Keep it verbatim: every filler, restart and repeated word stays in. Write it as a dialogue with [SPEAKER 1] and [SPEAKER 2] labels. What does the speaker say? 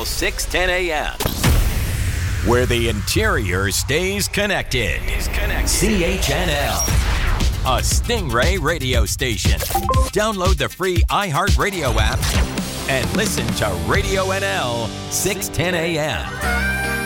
[SPEAKER 1] L six ten A M. Where the interior stays connected. Is connected. C H N L, a Stingray radio station. Download the free iHeartRadio app and listen to Radio N L six ten A M.